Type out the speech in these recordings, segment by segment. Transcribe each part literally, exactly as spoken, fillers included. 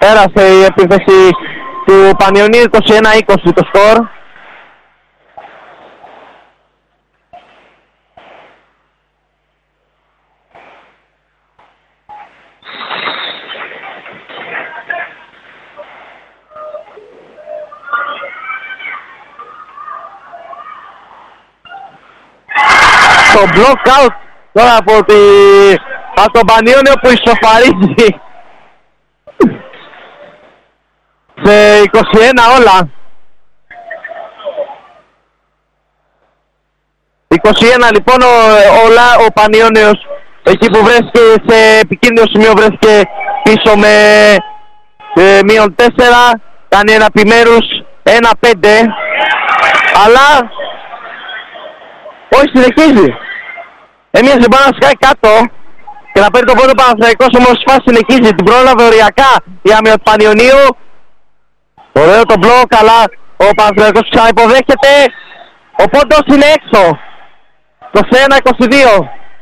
Πέρασε η επίθεση του Πανιωνίου, είκοσι ένα είκοσι το σκορ. Το block out τώρα από, τη... από τον Πανιόνιο που ισοφαρίζει σε είκοσι ένα όλα. είκοσι ένα λοιπόν ο, όλα, ο Πανιόνιος εκεί που βρέθηκε σε επικίνδυνο σημείο, βρέθηκε πίσω με ε, μείον τέσσερα, κάνει ένα επιμέρους ένα πέντε, αλλά όχι, συνεχίζει. Έμοιαζε πάνω να σκάει κάτω και να παίρνει τον πόντο Παναθηναϊκός, όμως η φάση συνεχίζει. Την πρόλαβε οριακά η άμυνα του Πανιωνίου. Ωραίο το μπλοκ, αλλά ο Παναθηναϊκός ξαναυποδέχεται. Ο πόντος είναι έξω. Το ένα είκοσι δύο.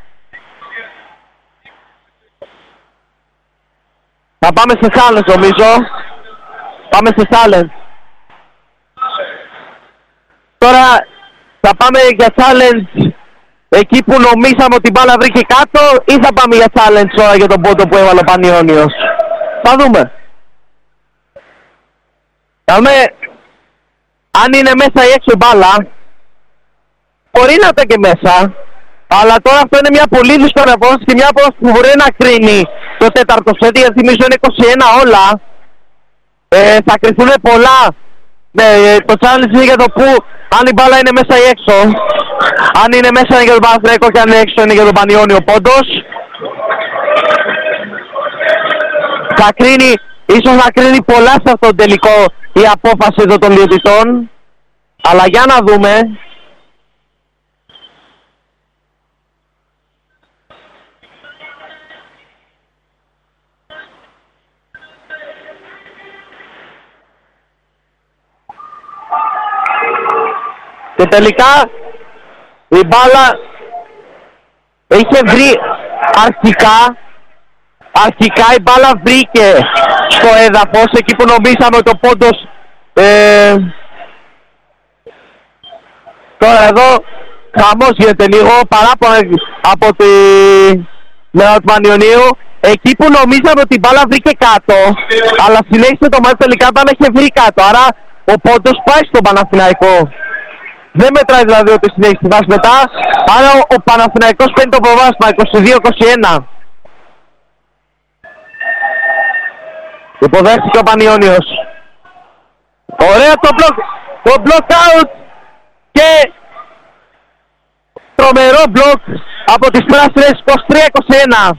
Θα πάμε σε challenge νομίζω. Πάμε σε challenge. Τώρα θα πάμε για challenge εκεί που νομίζαμε ότι η μπάλα βρήκε κάτω, ή θα πάμε για challenge τώρα για τον πόντο που έβαλε ο Πανιώνιος. Θα δούμε. Θα δούμε αν είναι μέσα ή έξω η μπάλα. Μπορεί να ήταν και μέσα, αλλά τώρα αυτό είναι μια πολύ δύσκολη απόφαση και μια απόφαση που μπορεί να κρίνει το τέταρτο σετ, γιατί θυμίζω είναι είκοσι ένα όλα. Ε, θα κρυθούν πολλά. Ναι, το challenge είναι για το που, αν η μπάλα είναι μέσα ή έξω. Αν είναι μέσα είναι για τον Παναθηναϊκό και αν είναι έξω είναι για τον Πανιώνιο πόντος. Θα κρίνει, ίσως να κρίνει πολλά σε αυτό το τελικό η απόφαση εδώ των διαιτητών. Αλλά για να δούμε. Και τελικά η μπάλα είχε βρει αρχικά, αρχικά η μπάλα βρήκε στο έδαφος, εκεί που νομίζαμε ότι ο πόντος ε, τώρα εδώ χαμός γίνεται λίγο, παράπονα από τη μέρα του Πανιωνίου, εκεί που νομίζαμε ότι η μπάλα βρήκε κάτω, αλλά συνέχισε το μάτι, τελικά η μπάλα είχε βρει κάτω, άρα ο πόντος πάει στον Παναθηναϊκό. Δεν μετράει δηλαδή ότι συνέχισε τη βάση μετά, άρα ο, ο Παναθηναϊκός παίρνει το προβάσμα είκοσι δύο είκοσι ένα. Υποδέχτηκε ο Πανιώνιος. Ωραία το block, το block out και τρομερό block από τις πράσινες, είκοσι τρία είκοσι ένα.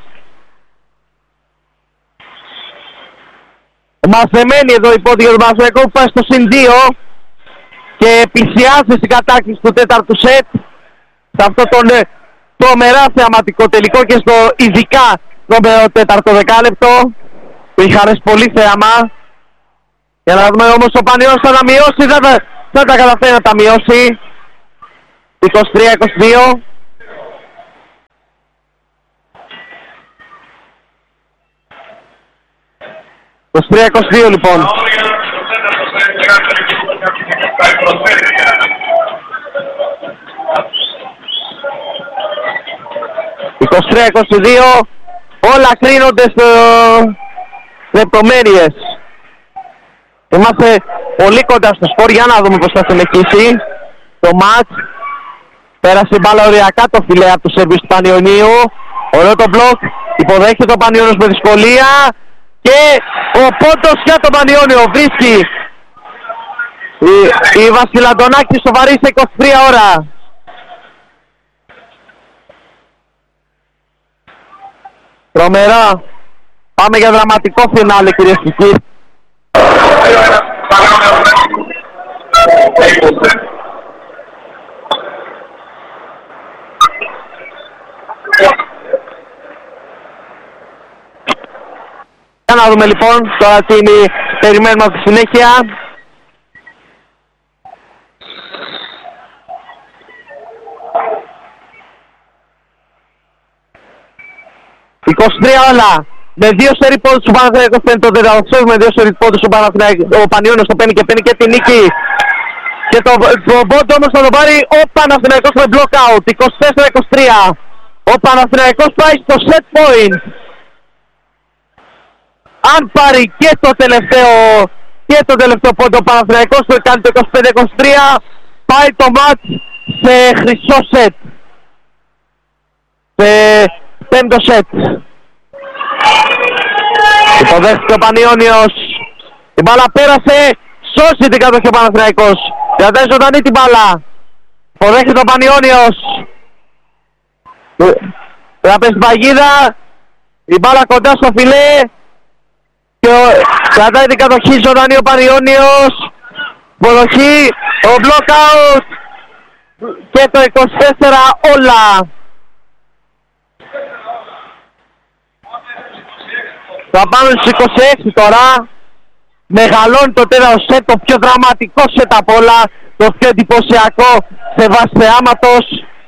Μαζεμένη εδώ η πόντη για τον Παναθηναϊκό που πάει στο συν δύο και πλησιάζει στην κατάκτηση του τέταρτου σετ σε αυτό το ε, τρομερά θεαματικό τελικό και στο ειδικά τρομερό τέταρτο δεκάλεπτο που είχε αρέσει πολύ θέαμα. Για να δούμε όμως ο Πανιώνιος θα τα μειώσει, θα τα, θα τα καταφέρει να τα μειώσει. είκοσι τρία είκοσι δύο. είκοσι τρία είκοσι δύο λοιπόν. είκοσι τρία είκοσι δύο. Όλα κρίνονται στο λεπτομέρειες. Είμαστε πολύ κοντά στο σκορ, για να δούμε πως θα συνεχίσει το μάτς. Πέρασε η μπάλα οριακά το φιλέ από το σερβις του Πανιωνίου. Ωραίο το μπλοκ, υποδέχεται ο Πανιώνιος με δυσκολία και ο πόντος για τον Πανιώνιο βρίσκει η, η Βασιλαντονάκη σοβαρή σε είκοσι τρία ώρα. Τρομερά. Πάμε για δραματικό φινάλε, κυρίες και κύριοι. Για να δούμε λοιπόν τώρα τι είναι, περιμένουμε από τη συνέχεια. είκοσι τρία όλα. Με δύο σερί πόντους ο Παναθηναϊκός παίρνει το τέταρτο σετ, με δύο σερί πόντους ο, ο Πανιώνιος το παίρνει και παίρνει και την νίκη. Και το, το πόντο όμως θα το πάρει ο Παναθηναϊκός με block out, είκοσι τέσσερα είκοσι τρία. Ο Παναθηναϊκός πάει στο set point. Αν πάρει και το τελευταίο, και το τελευταίο πόντο ο Παναθηναϊκός το κάνει το είκοσι πέντε είκοσι τρία, πάει το match σε χρυσό σετ. Σε πέμπτο σετ. Υποδέχτηκε ο Πανιώνιος. Η μπάλα πέρασε, σώσει την κατοχή ο Παναθηναϊκός. Κρατάει ζωντανή την μπάλα. Υποδέχτηκε ο Πανιώνιος. Θα πέσει παγίδα. Η μπάλα κοντά στο φιλέ. Και ο... κρατάει την κατοχή ζωντανή ο Πανιώνιος. Υποδοχή, ο block out. Και το είκοσι τέσσερα όλα. Θα πάμε στους είκοσι έξι τώρα. Μεγαλώνει το τέταρτο σετ, το πιο δραματικό σετ απ' όλα, το πιο εντυπωσιακό σε βάση θεάματος.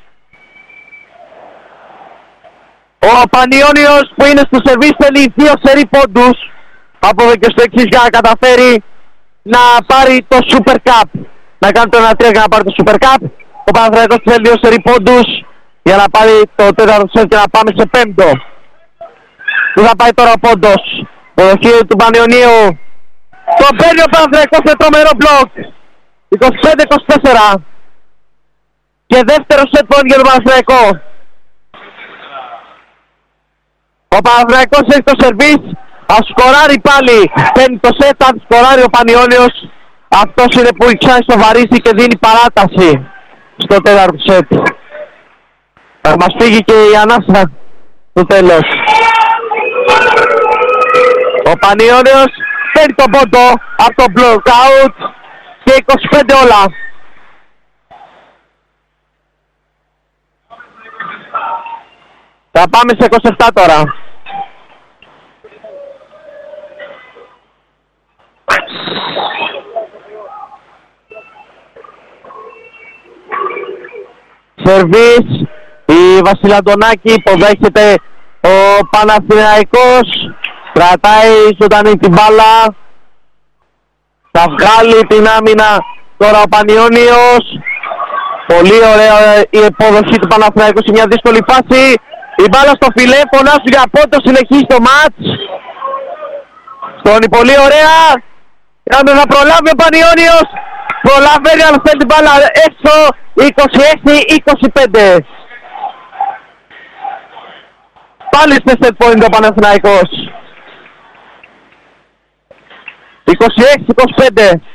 Ο Πανιώνιος που είναι στο σερβίς θέλει δύο σερί πόντους από εδώ και στο εξής για να καταφέρει να πάρει το Super Cup. Να κάνει το ένα τρία για να πάρει το Super Cup. Ο Παναθηναϊκός θέλει δύο σερί πόντους για να πάρει το τέταρτο σετ και να πάμε σε πέμπτο. Πού θα πάει τώρα ο πόντος. Προδοχείο του Πανιωνίου. Το παίρνει ο Παναθηναϊκός με τρομερό μπλοκ. είκοσι πέντε είκοσι τέσσερα. Και δεύτερο σετ point για τον Παναθηναϊκό. Ο Παναθηναϊκός έχει το σερβίς. Ας σκοράρει πάλι. Παίρνει το σετ. Αν σκοράρει ο Πανιώνιος, αυτός είναι που ξανά σοβαρίζει και δίνει παράταση στο τέταρτο σετ. Θα μας φύγει και η ανάσα στο τέλος. Ο Πανιώνιος παίρνει τον πόντο από το block out και είκοσι πέντε όλα. Θα πάμε σε είκοσι επτά τώρα. Σερβίς, η Βασιλαντονάκη υποδέχεται ο Παναθηναϊκός. Κρατάει ζωντανή την μπάλα. Θα βγάλει την άμυνα τώρα ο Πανιώνιος. Πολύ ωραία η υποδοχή του Παναθηναϊκού σε μια δύσκολη φάση. Η μπάλα στο φιλέ, φωνάζουν για πόντο, συνεχίζει το μάτς. Στόνι πολύ ωραία. Αν δεν θα προλάβει ο Πανιώνιος. Προλαβαίνει αλλά θέλει την μπάλα έξω. είκοσι έξι είκοσι πέντε. Πάλι στο set point ο Παναθηναϊκός. είκοσι έξι είκοσι πέντε.